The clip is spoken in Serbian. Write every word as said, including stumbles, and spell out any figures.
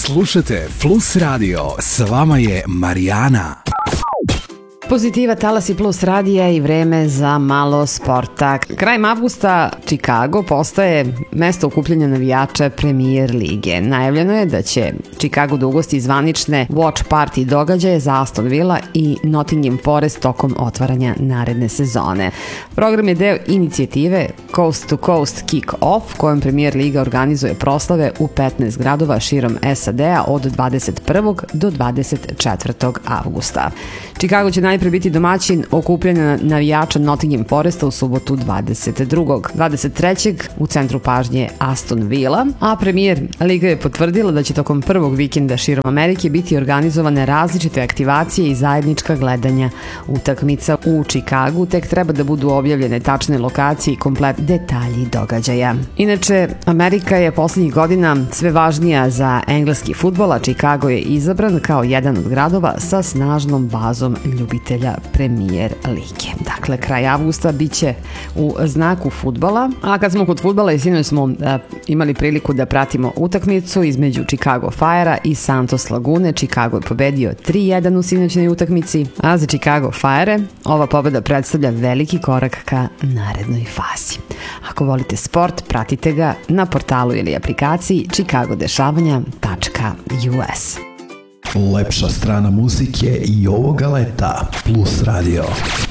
Slušajte Plus Radio, s vama je Marijana. Pozitiva Talasi Plus radija i vreme za malo sporta. Krajem avgusta Chicago postaje mesto okupljanja navijača Premier lige. Najavljeno je da će Chicago da ugosti zvanične watch party događaje za Aston Villa i Nottingham Forest tokom otvaranja naredne sezone. Program je deo inicijative Coast to Coast Kick-Off, kojom Premier liga organizuje proslave u petnaest gradova širom S A D-a od dvadeset prvog do dvadeset četvrtog avgusta. Chicago će najpre biti domaćin okupljanja navijača Nottingham Foresta u subotu dvadeset drugog dvadeset trećeg u centru pažnje Aston Villa, a Premier liga je potvrdila da će tokom prvog vikenda širom Amerike biti organizovane različite aktivacije i zajednička gledanja utakmica u Chicagu, tek treba da budu objavljene tačne lokacije i komplet detalji događaja. Inače, Amerika je poslednjih godina sve važnija za engleski fudbal, a Chicago je izabran kao jedan od gradova sa snažnom bazom ljubitelja Premier lige. Dakle, kraj avgusta biće u znaku fudbala, a kad smo kod fudbala i sinoć smo a, imali priliku da pratimo utakmicu između Chicago Fire-a i Santos Lagune. Chicago je pobedio tri jedan u sinoćnoj utakmici, a za Chicago Fire ova pobeda predstavlja veliki korak ka narednoj fazi. Ako volite sport, pratite ga na portalu ili aplikaciji chicago dešavanja tačka u es. Lepša strana muzike i ovoga leta Plus Radio.